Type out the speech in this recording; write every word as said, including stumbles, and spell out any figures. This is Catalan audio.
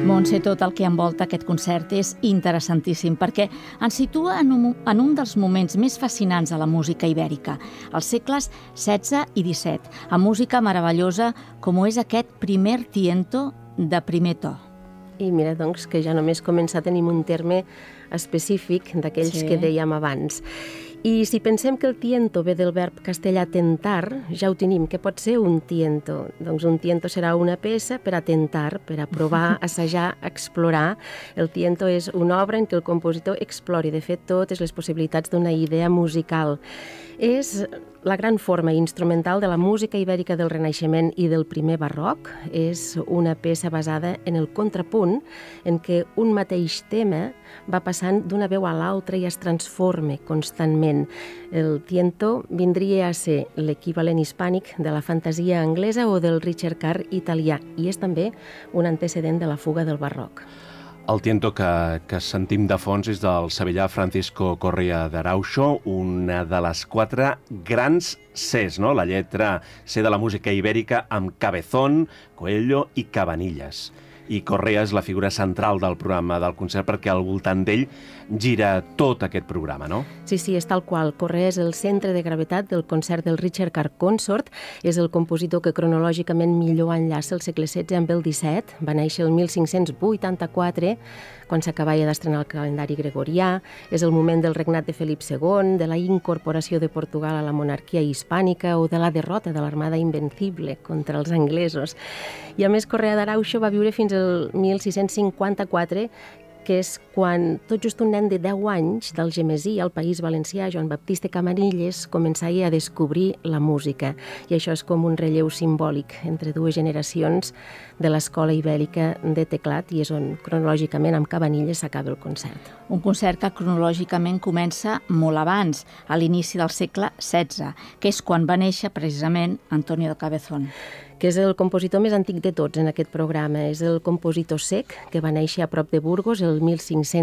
Montse, tot el que envolta aquest concert és interessantíssim perquè ens situa en un, en un dels moments més fascinants de la música ibèrica, els segles setze i disset, amb música meravellosa com ho és aquest primer tiento de primer to. I mira, doncs, que ja només comença a tenir un terme específic d'aquells Sí. que dèiem abans. I si pensem que el tiento ve del verb castellà tentar, ja ho tenim. Què pot ser un tiento? Doncs un tiento serà una peça per a tentar, per a provar, assajar, explorar. El tiento és una obra en què el compositor explori, de fet, totes les possibilitats d'una idea musical. És la gran forma instrumental de la música ibèrica del Renaixement i del primer barroc. És una peça basada en el contrapunt, en què un mateix tema va passant d'una veu a l'altra i es transforma constantment. El tiento vindria a ser l'equivalent hispànic de la fantasia anglesa o del Ricercar italià i és també un antecedent de la fuga del barroc. El tiento que, que sentim de fons és del sevillà Francisco Correa de Arauxo, una de les quatre grans Cs, no? La lletra C de la música ibèrica amb Cabezón, Coello i Cabanillas. I Correa és la figura central del programa del concert perquè al voltant d'ell gira tot aquest programa, no? Sí, sí, és tal qual. Correa és el centre de gravetat del concert del Ricercar Consort. És el compositor que cronològicament millor enllaça el segle setze amb el disset. Va néixer el mil cinc-cents vuitanta-quatre, quan s'acabava d'estrenar el calendari gregorià. És el moment del regnat de Felip segon, de la incorporació de Portugal a la monarquia hispànica o de la derrota de l'Armada Invencible contra els anglesos. I a més, Correa d'Arauxo va viure fins al mil sis-cents cinquanta-quatre, que és quan tot just un nen de deu anys d'Algemesí, al País Valencià, Joan Baptista Cabanilles, començava a descobrir la música. I això és com un relleu simbòlic entre dues generacions de l'escola ibèrica de teclat i és on cronològicament amb Cabanilles s'acaba el concert. Un concert que cronològicament comença molt abans, a l'inici del segle setze, que és quan va néixer precisament Antonio de Cabezón, que és el compositor més antic de tots en aquest programa. És el compositor cec, que va néixer a prop de Burgos el mil cinc-cents